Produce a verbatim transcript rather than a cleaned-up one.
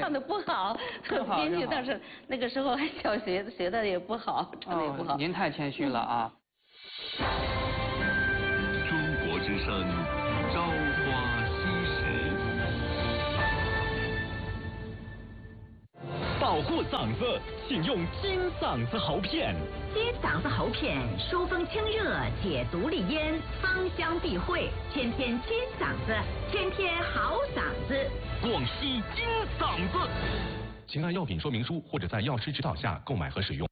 唱的不好，编剧倒是那个时候还小学学的也不好，唱的也不好。 哦、您太谦虚了啊。 中国之声，朝花夕拾。 保护嗓子，请用金嗓子喉片。 金嗓子喉片，疏风清热，解毒利咽，芳香避秽，天天金嗓子，天天好嗓子。 广西金嗓子。请按药品说明书或者在药师指导下购买和使用。